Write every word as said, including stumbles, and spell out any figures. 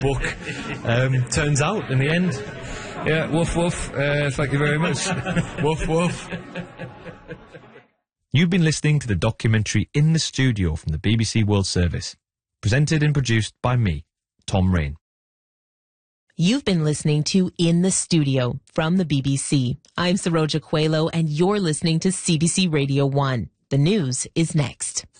book. Um, turns out, in the end, yeah, woof woof, uh, thank you very much. Woof woof. You've been listening to the documentary In the Studio from the B B C World Service, presented and produced by me, Tom Rain. You've been listening to In the Studio from the B B C. I'm Saroja Coelho, and you're listening to C B C Radio one. The news is next.